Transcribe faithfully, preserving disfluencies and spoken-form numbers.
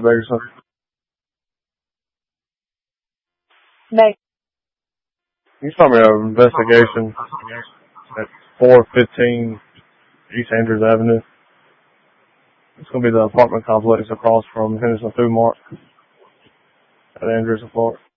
Bakerson. Meg. You saw me an investigation at four fifteen East Andrews Avenue. It's going to be the apartment complex across from Henderson Food Mart at Andrews and Clark.